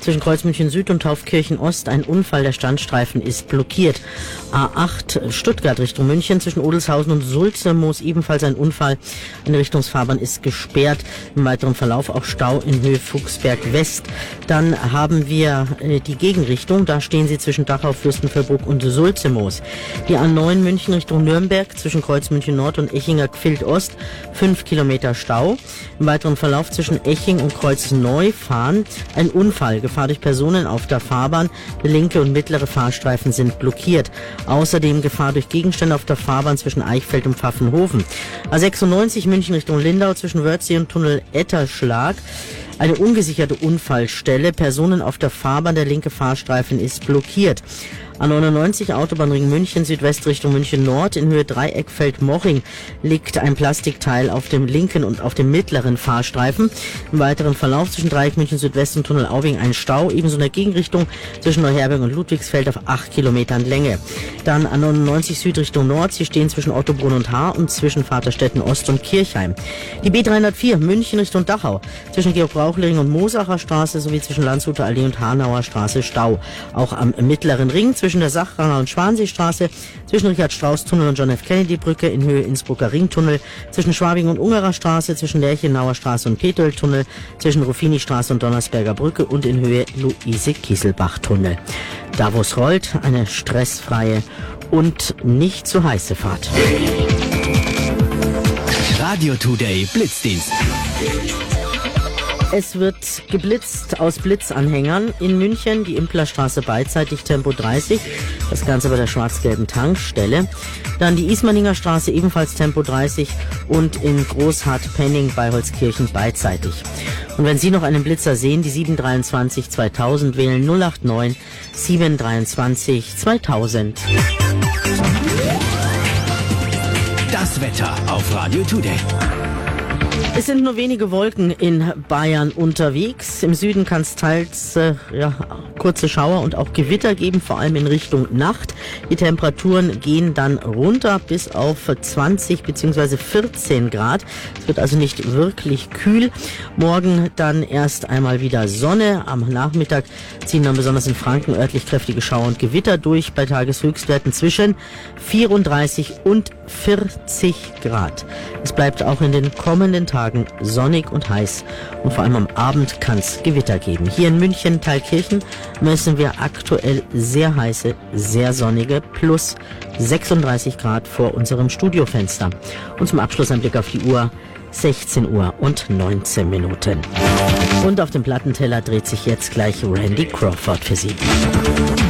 Zwischen Kreuz München Süd und Taufkirchen Ost ein Unfall. Der Standstreifen ist blockiert. A8 Stuttgart Richtung München zwischen Odelshausen und Sulzemoos ebenfalls ein Unfall. Eine Richtungsfahrbahn ist gesperrt. Im weiteren Verlauf auch Stau in Höhe Fuchsberg West. Dann haben wir die Gegenrichtung. Da stehen Sie zwischen Dachau, Fürstenfeldbruck und Sulzemoos. Die A9 München Richtung Nürnberg zwischen Kreuz München Nord und Echinger Gfild Ost 5 Kilometer Stau. Im weiteren Verlauf zwischen Eching und Kreuz Neufahren ein Unfall. Gefahr durch Personen auf der Fahrbahn. Der linke und mittlere Fahrstreifen sind blockiert. Außerdem Gefahr durch Gegenstände auf der Fahrbahn zwischen Eichfeld und Pfaffenhofen. A96 München Richtung Lindau zwischen Wörthsee und Tunnel Etterschlag. Eine ungesicherte Unfallstelle. Personen auf der Fahrbahn. Der linke Fahrstreifen ist blockiert. A99 Autobahnring München Südwest Richtung München Nord in Höhe Dreieckfeld-Moching liegt ein Plastikteil auf dem linken und auf dem mittleren Fahrstreifen. Im weiteren Verlauf zwischen Dreieck München Südwest und Tunnel Aubing ein Stau, ebenso in der Gegenrichtung zwischen Neuherberg und Ludwigsfeld auf 8 Kilometern Länge. Dann A99 Süd Richtung Nord, sie stehen zwischen Ottobrunn und Haar und zwischen Vaterstetten Ost und Kirchheim. Die B304 München Richtung Dachau zwischen Georg-Brauchler-Ring und Moosacher Straße sowie zwischen Landshuter Allee und Hanauer Straße Stau. Auch am mittleren Ring zwischen der Sachranger und Schwanseestraße, zwischen Richard-Strauss-Tunnel und John-F.-Kennedy-Brücke in Höhe Innsbrucker Ringtunnel, zwischen Schwabing und Ungerer Straße, zwischen Lerchenauer Straße und Petuel-Tunnel, zwischen Ruffini-Straße und Donnersberger Brücke und in Höhe Luise-Kieselbach-Tunnel. Da wo's rollt, eine stressfreie und nicht zu heiße Fahrt. Radio Today Blitzdienst. Es wird geblitzt aus Blitzanhängern in München, die Implerstraße beidseitig Tempo 30, das Ganze bei der schwarz-gelben Tankstelle. Dann die Ismaninger Straße ebenfalls Tempo 30 und in Großhardt-Penning bei Holzkirchen beidseitig. Und wenn Sie noch einen Blitzer sehen, die 723 2000 wählen 089 723 2000. Das Wetter auf Radio Today. Es sind nur wenige Wolken in Bayern unterwegs. Im Süden kann es teils kurze Schauer und auch Gewitter geben, vor allem in Richtung Nacht. Die Temperaturen gehen dann runter bis auf 20 bzw. 14 Grad. Es wird also nicht wirklich kühl. Morgen dann erst einmal wieder Sonne. Am Nachmittag ziehen dann besonders in Franken örtlich kräftige Schauer und Gewitter durch bei Tageshöchstwerten zwischen 34 und 40 Grad. Es bleibt auch in den kommenden Tagen sonnig und heiß und vor allem am Abend kann es Gewitter geben. Hier in München, Thalkirchen, messen wir aktuell sehr heiße, sehr sonnige plus 36 Grad vor unserem Studiofenster. Und zum Abschluss ein Blick auf die Uhr. 16 Uhr und 19 Minuten. Und auf dem Plattenteller dreht sich jetzt gleich Randy Crawford für Sie.